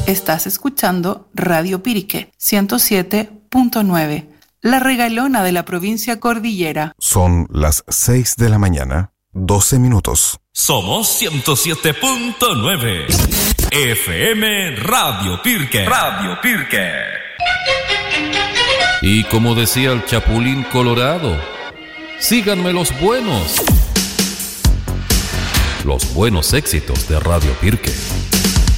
Estás escuchando Radio Pirque 107.9, la regalona de la provincia cordillera. Son las 6 de la mañana, 12 minutos. Somos 107.9 FM Radio Pirque. Radio Pirque. Y como decía el Chapulín Colorado, síganme los buenos éxitos de Radio Pirque.